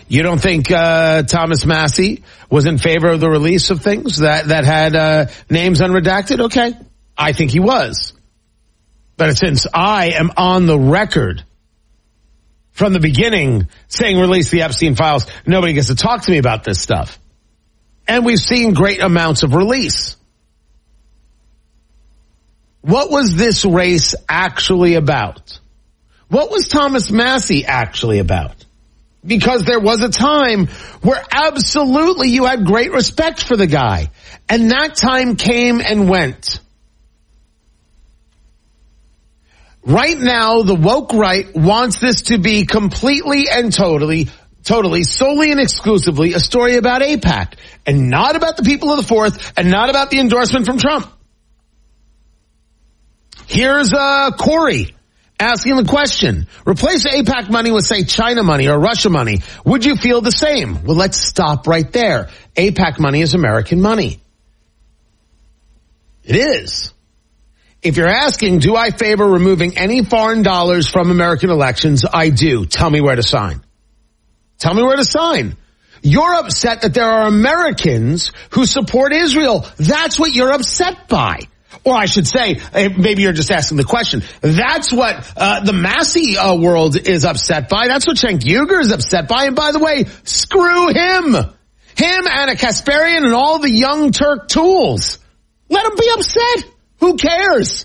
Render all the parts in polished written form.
You don't think Thomas Massie was in favor of the release of things that had names unredacted? Okay. I think he was. But since I am on the record from the beginning saying release the Epstein files, nobody gets to talk to me about this stuff. And we've seen great amounts of release. What was this race actually about? What was Thomas Massie actually about? Because there was a time where absolutely you had great respect for the guy. And that time came and went. Right now, the woke right wants this to be completely and totally, solely and exclusively a story about AIPAC. And not about the people of the Fourth, and not about the endorsement from Trump. Here's Corey asking the question. Replace AIPAC money with, say, China money or Russia money. Would you feel the same? Well, let's stop right there. AIPAC money is American money. It is. If you're asking, do I favor removing any foreign dollars from American elections? I do. Tell me where to sign. Tell me where to sign. You're upset that there are Americans who support Israel. That's what you're upset by. Or I should say, maybe you're just asking the question. That's what the Massie world is upset by. That's what Cenk Uygur is upset by. And by the way, screw him. Him, Anna Kasparian, and all the young Turk tools. Let them be upset. Who cares?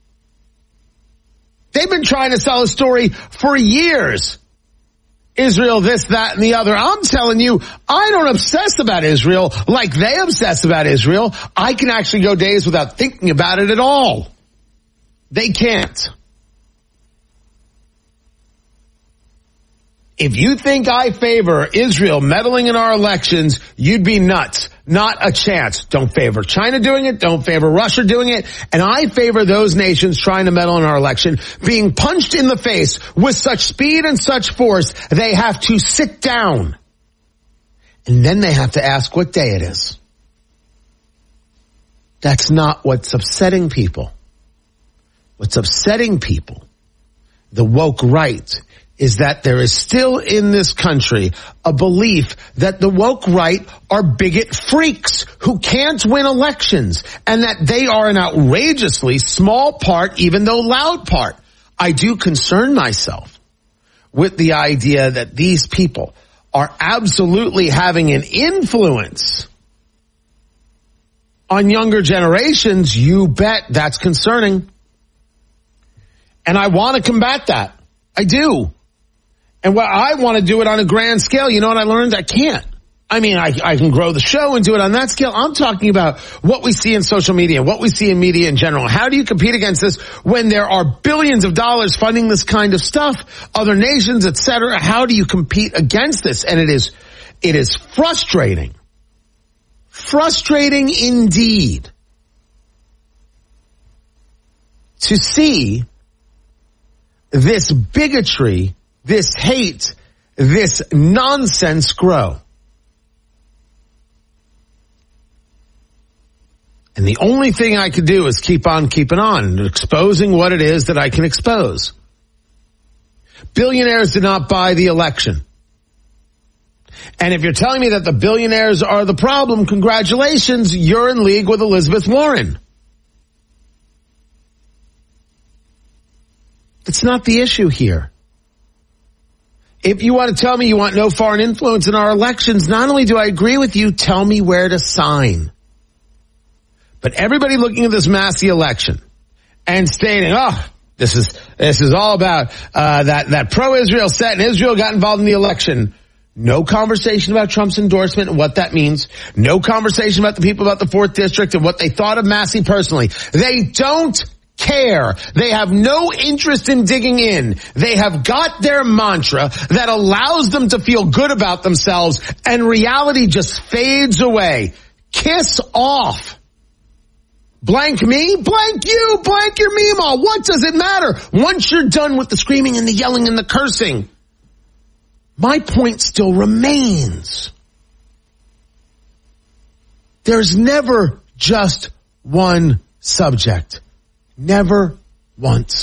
They've been trying to sell a story for years. Israel, this, that, and the other. I'm telling you, I don't obsess about Israel like they obsess about Israel. I can actually go days without thinking about it at all. They can't. If you think I favor Israel meddling in our elections, you'd be nuts. Not a chance. Don't favor China doing it. Don't favor Russia doing it. And I favor those nations trying to meddle in our election being punched in the face with such speed and such force, they have to sit down. And then they have to ask what day it is. That's not what's upsetting people. What's upsetting people, the woke right, is that there is still in this country a belief that the woke right are bigot freaks who can't win elections and that they are an outrageously small part, even though loud part. I do concern myself with the idea that these people are absolutely having an influence on younger generations. You bet that's concerning. And I want to combat that. I do. And what I want to do it on a grand scale. You know what I learned? I can't. I mean, I can grow the show and do it on that scale. I'm talking about what we see in social media, what we see in media in general. How do you compete against this when there are billions of dollars funding this kind of stuff, other nations, et cetera? How do you compete against this? And it is frustrating. Frustrating indeed to see this bigotry, this hate, this nonsense grow. And the only thing I could do is keep on keeping on, exposing what it is that I can expose. Billionaires did not buy the election. And if you're telling me that the billionaires are the problem, congratulations, you're in league with Elizabeth Warren. It's not the issue here. If you want to tell me you want no foreign influence in our elections, not only do I agree with you, tell me where to sign. But everybody looking at this Massie election and stating, this is all about that pro-Israel set and Israel got involved in the election. No conversation about Trump's endorsement and what that means. No conversation about the people about the 4th District and what they thought of Massie personally. They don't care. They have no interest in digging in. They have got their mantra that allows them to feel good about themselves, and reality just fades away. Kiss off. Blank me, blank you, blank your Mima. What does it matter? Once you're done with the screaming and the yelling and the cursing, my point still remains. There's never just one subject. Never once.